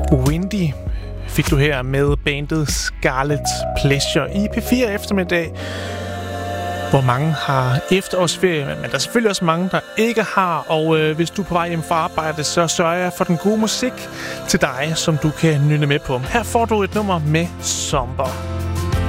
Windy fik du her med bandet Scarlet Pleasure i P4 eftermiddag, hvor mange har efterårsferie, men der er selvfølgelig også mange, der ikke har. Og hvis du er på vej hjem fra arbejde, så sørger jeg for den gode musik til dig, som du kan nynne med på. Her får du et nummer med Somber.